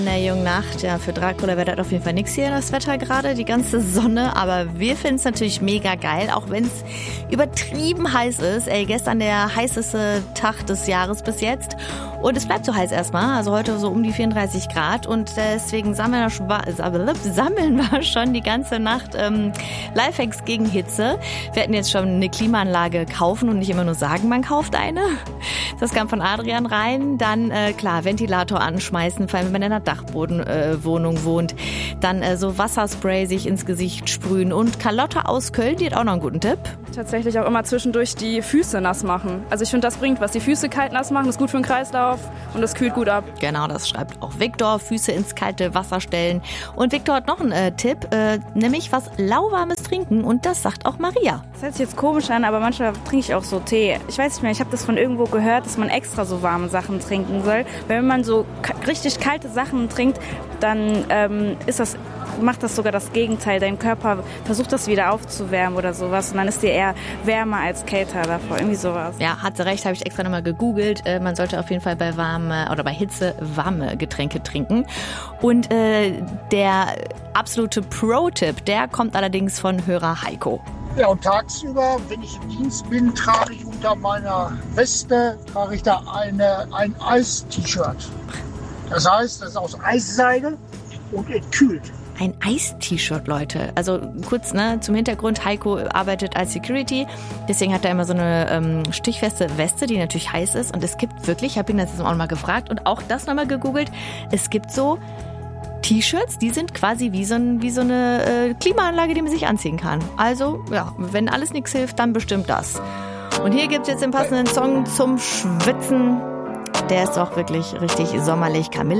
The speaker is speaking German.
In der jungen Nacht, ja, für Dracula wäre das auf jeden Fall nichts hier, das Wetter gerade, die ganze Sonne. Aber wir finden es natürlich mega geil, auch wenn es übertrieben heiß ist. Gestern der heißeste Tag des Jahres bis jetzt. Und es bleibt so heiß erstmal, also heute so um die 34 Grad. Und deswegen sammeln wir schon die ganze Nacht Lifehacks gegen Hitze. Wir hätten jetzt schon eine Klimaanlage kaufen und nicht immer nur sagen, man kauft eine. Das kam von Adrian rein. Dann, klar, Ventilator anschmeißen, vor allem wenn man in einer Dachbodenwohnung wohnt. Dann so Wasserspray sich ins Gesicht sprühen. Und Carlotta aus Köln, die hat auch noch einen guten Tipp. Tatsächlich auch immer zwischendurch die Füße nass machen. Also ich finde, das bringt was. Die Füße kalt nass machen, ist gut für den Kreislauf und das kühlt gut ab. Genau, das schreibt auch Viktor. Füße ins kalte Wasser stellen. Und Viktor hat noch einen Tipp, nämlich was lauwarmes trinken. Und das sagt auch Maria. Das hört sich jetzt komisch an, aber manchmal trinke ich auch so Tee. Ich weiß nicht mehr, ich habe das von irgendwo gehört, dass man extra so warme Sachen trinken soll. Wenn man so richtig kalte Sachen trinkt, dann macht das sogar das Gegenteil. Dein Körper versucht das wieder aufzuwärmen oder sowas und dann ist dir eher wärmer als kälter davor, irgendwie sowas. Ja, hat sie recht, habe ich extra nochmal gegoogelt. Man sollte auf jeden Fall bei Hitze warme Getränke trinken. Und der absolute Pro-Tipp, der kommt allerdings von Hörer Heiko. Ja, und tagsüber, wenn ich im Dienst bin, trage ich unter meiner Weste ein Eis-T-Shirt. Das heißt, das ist aus Eisseide und es kühlt. Ein Eis-T-Shirt, Leute. Also kurz zum Hintergrund, Heiko arbeitet als Security, deswegen hat er immer so eine stichfeste Weste, die natürlich heiß ist. Und es gibt wirklich, ich habe ihn das jetzt auch mal gefragt und auch das nochmal gegoogelt, es gibt so T-Shirts, die sind quasi wie so eine Klimaanlage, die man sich anziehen kann. Also, ja, wenn alles nichts hilft, dann bestimmt das. Und hier gibt es jetzt den passenden Song zum Schwitzen. Der ist doch wirklich richtig sommerlich. Camilla